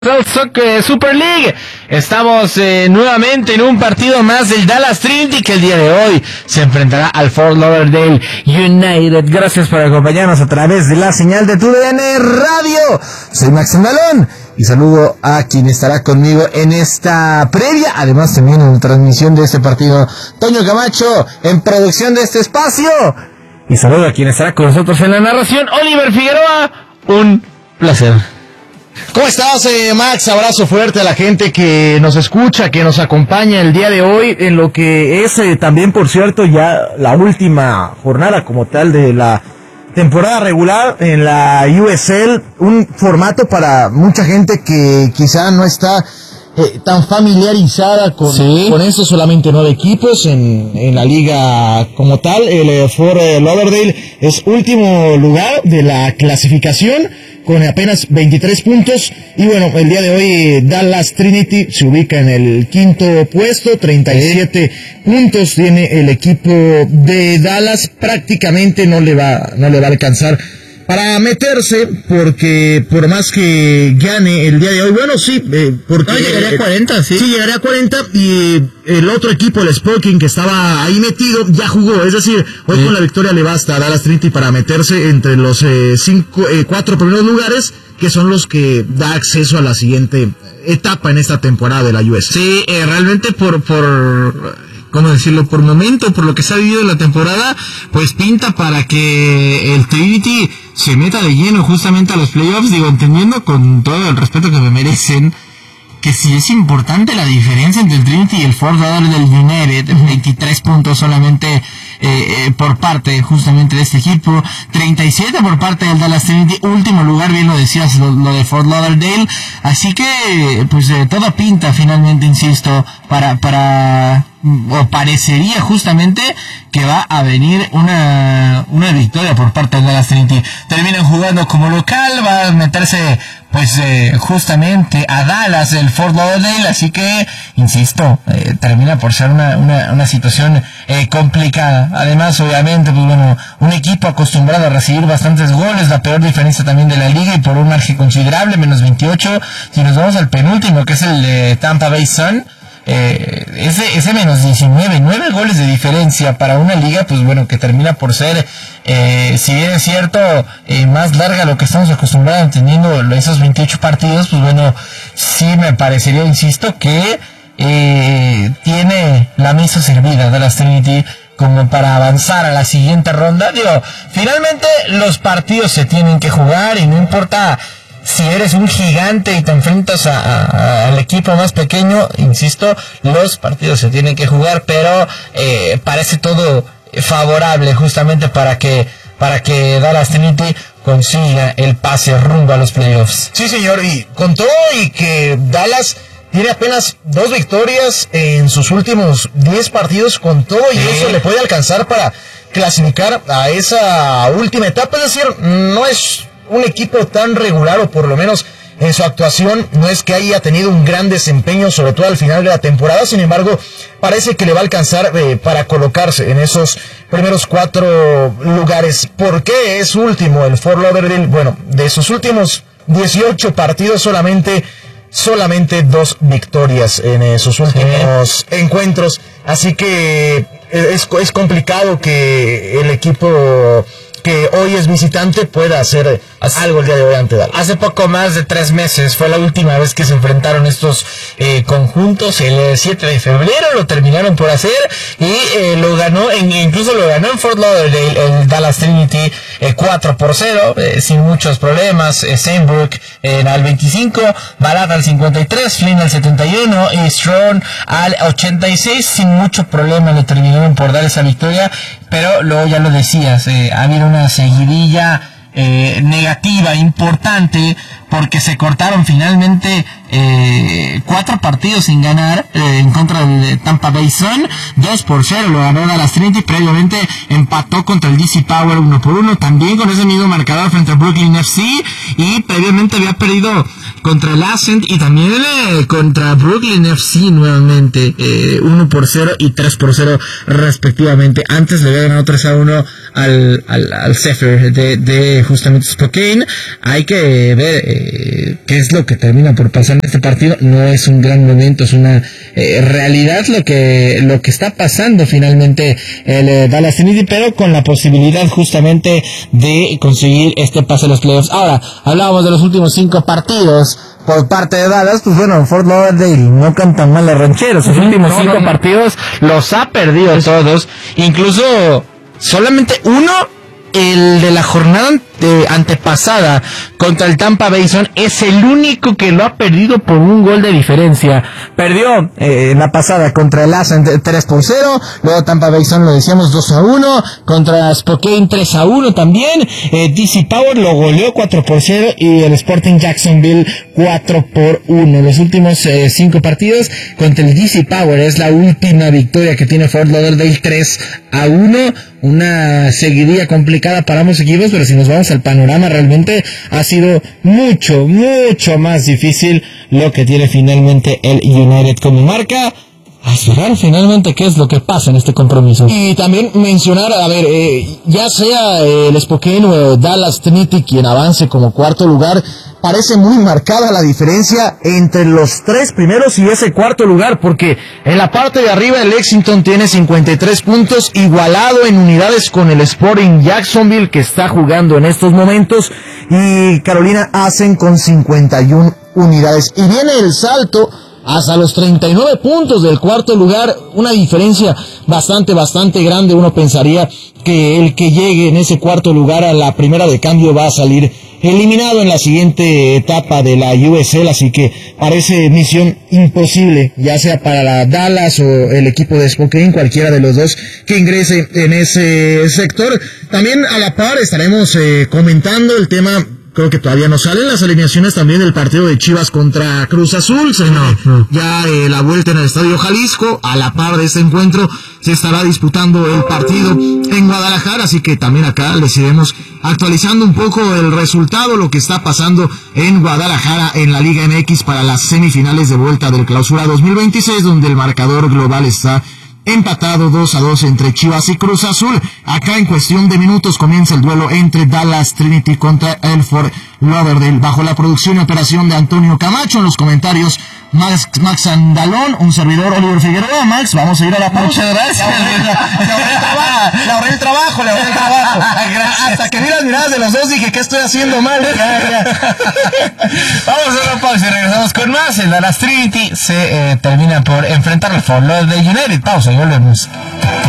Soccer Super League. Estamos nuevamente en un partido más del Dallas Trinity, que el día de hoy se enfrentará al Fort Lauderdale United. Gracias por acompañarnos a través de la señal de TUDN Radio. Soy Max Andalón y saludo a quien estará conmigo en esta previa, además también en la transmisión de este partido, Toño Camacho, en producción de este espacio, y saludo a quien estará con nosotros en la narración, Oliver Figueroa. Un placer. ¿Cómo estás, Max? Abrazo fuerte a la gente que nos escucha, que nos acompaña el día de hoy en lo que es también, por cierto, ya la última jornada como tal de la temporada regular en la USL, un formato para mucha gente que quizá no está tan familiarizada con estos solamente 9 equipos en la liga como tal. El Fort Lauderdale es último lugar de la clasificación con apenas 23 puntos, y bueno, el día de hoy Dallas Trinity se ubica en el quinto puesto, 37 puntos tiene el equipo de Dallas. Prácticamente no le va a alcanzar para meterse, porque por más que gane el día de hoy, bueno, sí, porque llegaría a 40, sí. Sí, llegaría a 40, y el otro equipo, el Sporting, que estaba ahí metido, ya jugó. Es decir, hoy con la victoria le basta a Dallas Trinity para meterse entre los 4 primeros lugares, que son los que da acceso a la siguiente etapa en esta temporada de la US. Sí, realmente por ¿cómo decirlo? Por momento, por lo que se ha vivido en la temporada, pues pinta para que el Trinity se meta de lleno justamente a los playoffs. Digo, entendiendo con todo el respeto que me merecen, que sí es importante la diferencia entre el Trinity y el Fort Lauderdale United. 23 puntos solamente por parte justamente de este equipo, 37 por parte del Dallas Trinity, último lugar, bien lo decías, lo de Fort Lauderdale. Así que pues todo pinta finalmente, insisto, o parecería justamente que va a venir una victoria por parte del Dallas Trinity. Terminan jugando como local, va a meterse pues justamente a Dallas el Fort Lauderdale, así que insisto, termina por ser una situación complicada. Además, obviamente, pues bueno, un equipo acostumbrado a recibir bastantes goles, la peor diferencia también de la liga, y por un margen considerable, menos 28. Si nos vamos al penúltimo, que es el de Tampa Bay Sun, ese menos 19, 9 goles de diferencia para una liga, pues bueno, que termina por ser, si bien es cierto, más larga a lo que estamos acostumbrados, teniendo esos 28 partidos, pues bueno, sí me parecería, insisto, que tiene la mesa servida de las Trinity como para avanzar a la siguiente ronda. Digo, finalmente los partidos se tienen que jugar, y no importa si eres un gigante y te enfrentas al equipo más pequeño, insisto, los partidos se tienen que jugar, pero parece todo favorable justamente para que Dallas Trinity consiga el pase rumbo a los playoffs. Sí, señor, y con todo y que Dallas tiene apenas 2 victorias en sus últimos 10 partidos, con todo y eso le puede alcanzar para clasificar a esa última etapa. Es decir, no es un equipo tan regular, o por lo menos en su actuación no es que haya tenido un gran desempeño, sobre todo al final de la temporada. Sin embargo, parece que le va a alcanzar para colocarse en esos primeros 4 lugares. ¿Por qué es último el Fort Lauderdale? Bueno, de sus últimos 18 partidos solamente 2 victorias en sus últimos encuentros. Así que es complicado que el equipo que hoy es visitante pueda hacer algo el día de hoy ante Dallas. Hace poco más de 3 meses fue la última vez que se enfrentaron estos conjuntos. El 7 de febrero lo terminaron por hacer, y incluso lo ganó en Fort Lauderdale el Dallas Trinity 4-0, sin muchos problemas. Sainbrook al 25, Balat al 53, Flynn al 71 y Strong al 86. Sin mucho problema le terminaron por dar esa victoria, pero luego, ya lo decías, ha habido una seguidilla negativa importante, porque se cortaron finalmente 4 partidos sin ganar en contra del Tampa Bay Sun. 2-0 lo ganó Dallas Trinity. Previamente empató contra el DC Power 1-1, también con ese mismo marcador frente a Brooklyn FC, y previamente había perdido contra el Ascent y también contra Brooklyn FC nuevamente, 1-0 y 3-0 respectivamente. Antes le había ganado 3-1 al Zephyr de justamente Spokane. Hay que ver qué es lo que termina por pasar en este partido. No es un gran momento, es una realidad lo que está pasando finalmente el Dallas Trinity, pero con la posibilidad justamente de conseguir este pase a los playoffs. Ahora, hablábamos de los últimos 5 partidos por parte de Dallas. Pues bueno, Fort Lauderdale no cantan mal los rancheros. Los últimos 5 partidos los ha perdido todos, incluso solamente uno, el de la jornada antepasada contra el Tampa Bay Sun, es el único que lo ha perdido por un gol de diferencia. Perdió en la pasada contra el Asa 3-0, luego Tampa Bay Sun, lo decíamos, 2-1, contra Spokane 3-1 también, DC Power lo goleó 4-0 y el Sporting Jacksonville 4-1. Los últimos 5 partidos contra el DC Power es la última victoria que tiene Fort Lauderdale, 3-1, una seguidilla complicada para ambos equipos, pero si nos vamos al panorama, realmente ha sido mucho más difícil lo que tiene finalmente el United como marca. A esperar finalmente qué es lo que pasa en este compromiso. Y también mencionar, a ver, ya sea el Spokane o Dallas Trinity quien avance como cuarto lugar, parece muy marcada la diferencia entre los 3 primeros y ese cuarto lugar, porque en la parte de arriba el Lexington tiene 53 puntos, igualado en unidades con el Sporting Jacksonville, que está jugando en estos momentos, y Carolina Hacen con 51 unidades. Y viene el salto hasta los 39 puntos del cuarto lugar, una diferencia bastante grande. Uno pensaría que el que llegue en ese cuarto lugar a la primera de cambio va a salir eliminado en la siguiente etapa de la USL, así que parece misión imposible, ya sea para la Dallas o el equipo de Spokane, cualquiera de los dos que ingrese en ese sector. También a la par estaremos comentando el tema. Creo que todavía no salen las alineaciones también del partido de Chivas contra Cruz Azul. Ya la vuelta en el Estadio Jalisco. A la par de este encuentro se estará disputando el partido en Guadalajara, así que también acá les iremos actualizando un poco el resultado, lo que está pasando en Guadalajara en la Liga MX para las semifinales de vuelta del Clausura 2026, donde el marcador global está empatado 2-2 entre Chivas y Cruz Azul. Acá en cuestión de minutos comienza el duelo entre Dallas Trinity contra el Fort Lauderdale, bajo la producción y operación de Antonio Camacho. En los comentarios Max Andalón, un servidor Oliver Figueroa. Max, vamos a ir a la pausa. Muchas gracias. Le ahorré el trabajo. Hasta que vi las miradas de los dos dije, ¿qué estoy haciendo mal? Vamos a una pausa y regresamos con más. El Dallas Trinity se termina por enfrentar al Fort Lauderdale United. Pausa y volvemos.